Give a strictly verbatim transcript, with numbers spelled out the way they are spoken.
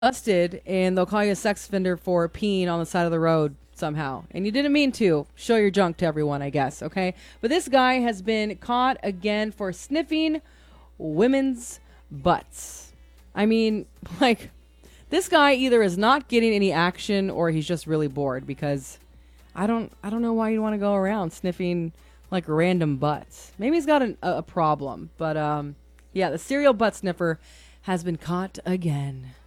busted and they'll call you a sex offender for peeing on the side of the road somehow. And you didn't mean to. Show your junk to everyone, I guess, okay? But this guy has been caught again for sniffing women's butts. I mean, like, this guy either is not getting any action or he's just really bored because I don't I don't know why you want to go around sniffing like random butts. Maybe he's got an, a, a problem, but um yeah, the serial butt sniffer has been caught again.